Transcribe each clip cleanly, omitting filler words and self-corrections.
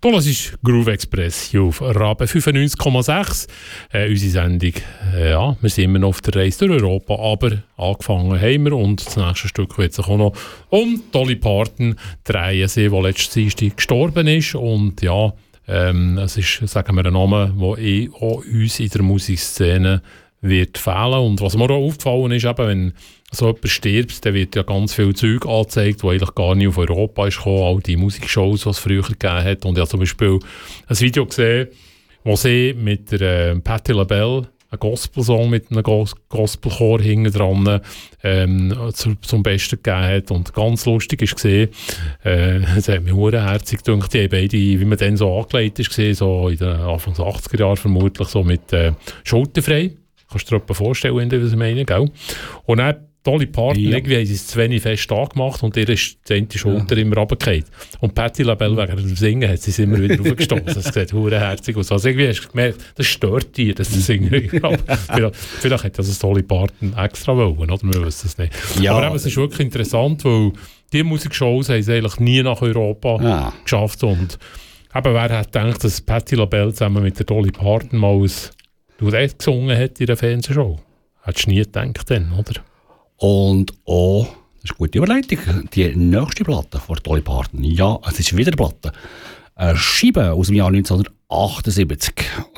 Das ist Groove Express hier auf Rabe 95,6. Unsere Sendung, ja, wir sind immer noch auf der Reise durch Europa, aber angefangen haben wir und das nächste Stück wird sich auch noch um Dolly Parton drehen, die letztes Dienstag gestorben ist. Und ja, es ist, sagen wir, ein Name, der auch uns in der Musikszene wird fehlen. Und was mir auch aufgefallen ist, eben, wenn so jemand stirbt, dann wird ja ganz viel Zeug angezeigt, das eigentlich gar nicht auf Europa ist gekommen, all die Musikshows, die es früher gegeben hat. Und ich habe zum Beispiel ein Video gesehen, wo sie mit der Patti LaBelle einen Gospel-Song mit einem Gospelchor hinten dran zum Besten gegeben hat. Und ganz lustig ist gesehen, es hat mir herzig gedacht, die beide, wie man dann so angelegt ist, gesehen, so in den Anfang 80er Jahren vermutlich, so mit Schulterfrei. Kannst du dir etwas vorstellen, was ich meine, gell? Und dann Dolly Parton, irgendwie haben sie es zu wenig fest angemacht und ihr ist die eine Schulter immer runtergefallen. Und Patti LaBelle wegen dem Singen hat sie es immer wieder aufgestoßen. Das sieht verdammt aus. Also irgendwie hast du gemerkt, das stört dich, dass das Singen vielleicht hat das Dolly Parton extra wollen, oder? Wir wissen es nicht. Ja. Aber eben, es ist wirklich interessant, weil die Musikshows haben es eigentlich nie nach Europa geschafft. Und eben, wer hat gedacht, dass Patti LaBelle zusammen mit der Dolly Parton mal ein Duett gesungen hat in der Fernsehshow? Hättest du nie gedacht dann, oder? Und auch, das ist eine gute Überleitung, die nächste Platte von Dolly Parton. Ja, es ist wieder eine Platte. Eine Scheibe aus dem Jahr 1978.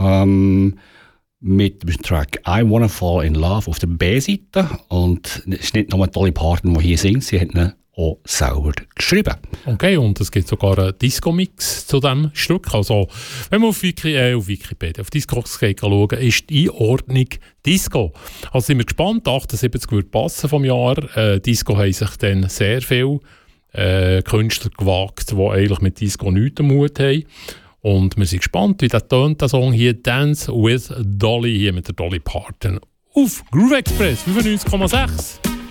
Mit dem Track I Wanna Fall in Love auf der B-Seite. Und es ist nicht nur Dolly Parton, die hier singt, sie hat ihn auch selber geschrieben. Okay, und es gibt sogar einen Disco-Mix zu diesem Stück. Also, wenn man auf Wikipedia, auf Discogs schauen, ist die Einordnung Disco. Also sind wir gespannt, 78 wird passen vom Jahr. Disco haben sich dann sehr viele Künstler gewagt, die eigentlich mit Disco nichts am Hut haben. Und wir sind gespannt, wie der tönt, der Song hier, Dance with Dolly, hier mit der Dolly Parton auf Groove Express 95,6.